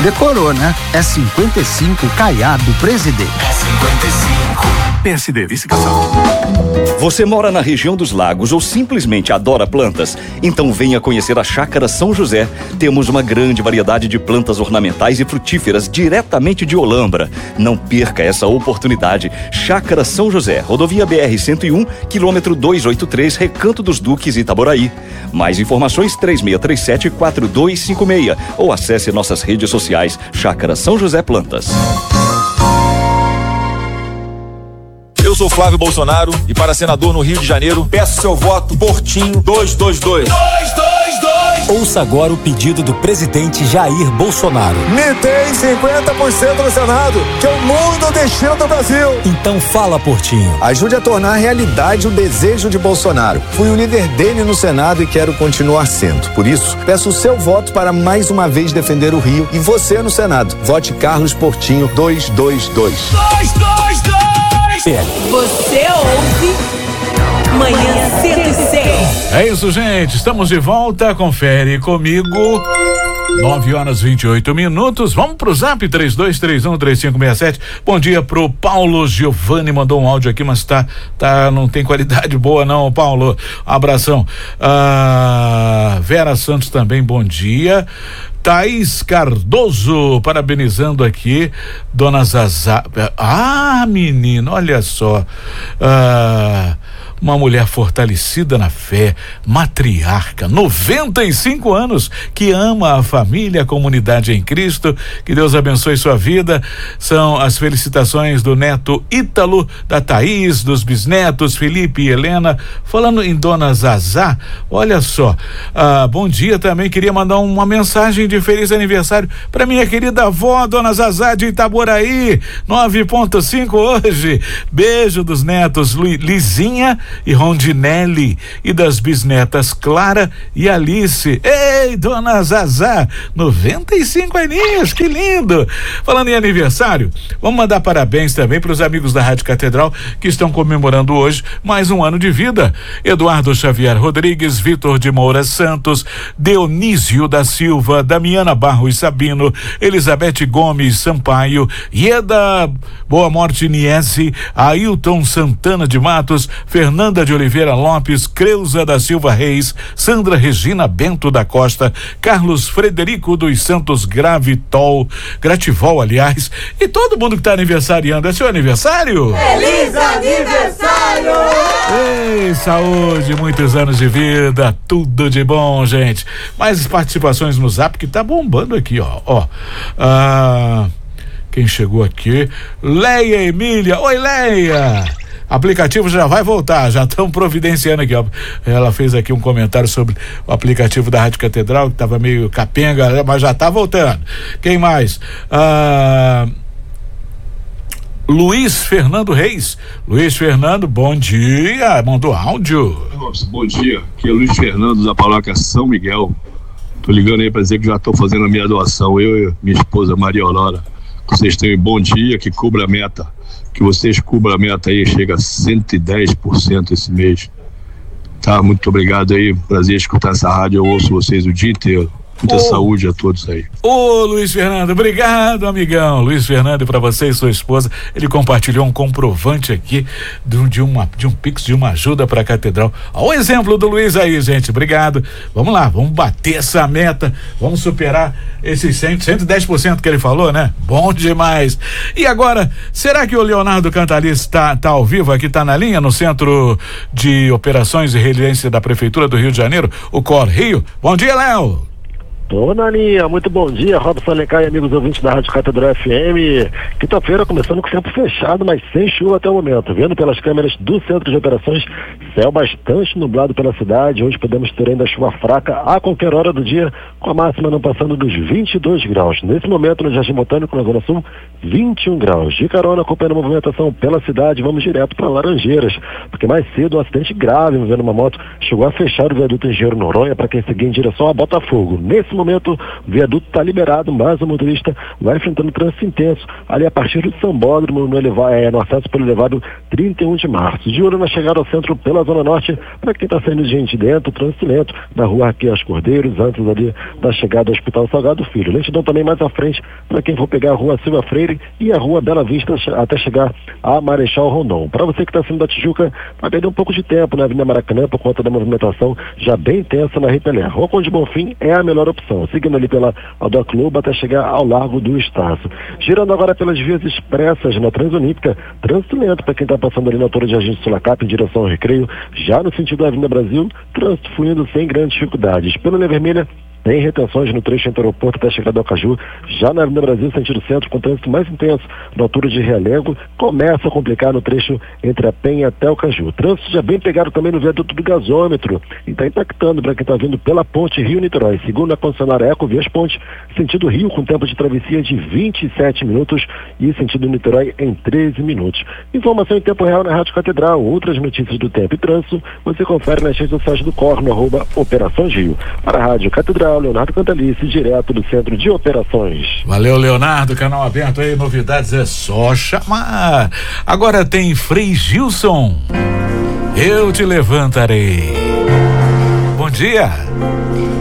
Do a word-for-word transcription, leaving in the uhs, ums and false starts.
Decorou, né? É cinquenta e cinco Caiado Presidente. É cinquenta e cinco. P S D, Vice-Cassal. Você mora na região dos lagos ou simplesmente adora plantas? Então venha conhecer a Chácara São José. Temos uma grande variedade de plantas ornamentais e frutíferas diretamente de Olambra. Não perca essa oportunidade. Chácara São José, rodovia B R cento e um, quilômetro duzentos e oitenta e três, Recanto dos Duques, Itaboraí. Mais informações três seis três sete, quatro dois cinco seis ou acesse nossas redes sociais. Chácara São José Plantas. Eu sou Flávio Bolsonaro e para senador no Rio de Janeiro, peço seu voto Portinho dois dois dois. dois dois dois. Ouça agora o pedido do presidente Jair Bolsonaro. Me tem cinquenta por cento no Senado, que eu mudo o destino do Brasil. Então fala, Portinho. Ajude a tornar realidade o desejo de Bolsonaro. Fui o líder dele no Senado e quero continuar sendo. Por isso, peço o seu voto para mais uma vez defender o Rio e você no Senado. Vote Carlos Portinho dois dois dois. dois dois dois. Você ouve Manhã cento e seis. É isso, gente. Estamos de volta. Confere comigo. nove horas e vinte e oito minutos. Vamos pro zap três dois três um, três cinco seis sete. Bom dia pro Paulo Giovanni. Mandou um áudio aqui, mas tá, tá, não tem qualidade boa, não, Paulo. Abração. Ah, Vera Santos também, bom dia. Thaís Cardoso, parabenizando aqui, dona Zazá. Ah, menino, olha só. Ah, uma mulher fortalecida na fé, matriarca, noventa e cinco anos, que ama a família, a comunidade em Cristo. Que Deus abençoe sua vida. São as felicitações do neto Ítalo, da Thaís, dos bisnetos Felipe e Helena. Falando em dona Zazá, olha só, ah, bom dia também, queria mandar uma mensagem de feliz aniversário para minha querida avó, dona Zazá de Itaboraí, nove ponto cinco hoje. Beijo dos netos Lu, Lizinha e Rondinelli, e das bisnetas Clara e Alice. Ei, dona Zazá, noventa e cinco aninhos, que lindo! Falando em aniversário, vamos mandar parabéns também para os amigos da Rádio Catedral que estão comemorando hoje mais um ano de vida. Eduardo Xavier Rodrigues, Vitor de Moura Santos, Dionísio da Silva, Damiana Barros Sabino, Elizabeth Gomes Sampaio, Ieda Boa Morte Niese, Ailton Santana de Matos, Fernanda de Oliveira Lopes, Creuza da Silva Reis, Sandra Regina Bento da Costa, Carlos Frederico dos Santos Gravitol, Grativol, aliás, e todo mundo que está aniversariando. É seu aniversário? Feliz aniversário! Ei, saúde, muitos anos de vida, tudo de bom, gente. Mais participações no Zap que tá bombando aqui, ó, ó. Ah, quem chegou aqui? Leia Emília. Oi, Leia! Aplicativo já vai voltar, já estão providenciando aqui, ó. Ela fez aqui um comentário sobre o aplicativo da Rádio Catedral, que estava meio capenga, mas já está voltando. Quem mais? Ah, Luiz Fernando Reis. Luiz Fernando, bom dia, mandou áudio. Bom dia, aqui é Luiz Fernando da paróquia São Miguel. Tô ligando aí para dizer que já estou fazendo a minha doação, eu e minha esposa Maria Aurora. Que vocês tenham um bom dia, que cubra a meta. Que vocês cubram a meta aí, chega a cento e dez por cento esse mês. Tá, muito obrigado aí, prazer escutar essa rádio, eu ouço vocês o dia inteiro. Muita ô, saúde a todos aí. Ô Luiz Fernando, obrigado, amigão. Luiz Fernando, para você e sua esposa, ele compartilhou um comprovante aqui de, de, uma, de um Pix, de uma ajuda para a Catedral. Olha o exemplo do Luiz aí, gente, obrigado. Vamos lá, vamos bater essa meta, vamos superar esses cem, cento e dez por cento que ele falou, né? Bom demais. E agora, será que o Leonardo Cantalice está tá ao vivo aqui, tá na linha, no Centro de Operações e Resiliência da Prefeitura do Rio de Janeiro, o Cor Rio? Bom dia, Léo. Tô na linha, muito bom dia, Robson Alencar e amigos ouvintes da Rádio Catedral F M. Quinta-feira começando com o tempo fechado, mas sem chuva até o momento. Vendo pelas câmeras do Centro de Operações, céu bastante nublado pela cidade. Hoje podemos ter ainda chuva fraca a qualquer hora do dia, com a máxima não passando dos vinte e dois graus. Nesse momento, no Jardim Botânico, na Zona Sul, vinte e um graus. De carona, acompanhando a movimentação pela cidade, vamos direto para Laranjeiras, porque mais cedo um acidente grave envolvendo uma moto chegou a fechar o viaduto Engenheiro Noronha para quem seguia em direção a Botafogo. Nesse momento, momento o viaduto está liberado, mas o motorista vai enfrentando trânsito intenso ali a partir do Sambódromo, no, eleva, é, no acesso pelo elevado trinta e um de março. De olho na chegada ao centro pela Zona Norte, para quem está saindo de gente dentro, trânsito lento, na rua Arqueias Cordeiros, antes ali da chegada ao Hospital Salgado Filho. Lentidão também mais à frente, para quem for pegar a rua Silva Freire e a rua Bela Vista até chegar a Marechal Rondon. Para você que está saindo da Tijuca, vai perder um pouco de tempo na Avenida Maracanã por conta da movimentação já bem intensa na Repelé. Rua Conde Bonfim é a melhor opção, seguindo ali pela Aldoc Lobo até chegar ao Largo do Estácio. Girando agora pelas vias expressas na Transolímpica, trânsito lento para quem está passando ali na altura de Jardim Sulacap em direção ao Recreio, já no sentido da Avenida Brasil, trânsito fluindo sem grandes dificuldades. Pela linha vermelha, tem retenções no trecho entre o aeroporto até a chegada ao Caju, já na Avenida Brasil, sentido centro, com trânsito mais intenso na altura de Realengo, começa a complicar no trecho entre a Penha até o Caju. O trânsito já bem pegado também no viaduto do gasômetro e está impactando para quem está vindo pela ponte Rio-Niterói. Segundo a concessionária Eco Vias Ponte, sentido Rio com tempo de travessia de vinte e sete minutos e sentido Niterói em treze minutos. Informação em tempo real na Rádio Catedral. Outras notícias do tempo e trânsito você confere nas redes sociais do C O R, no arroba Operações Rio. Para a Rádio Catedral, Leonardo Cantalice, direto do Centro de Operações. Valeu, Leonardo, canal aberto aí, novidades é só chamar. Agora tem Frei Gilson, Eu Te Levantarei. Bom dia.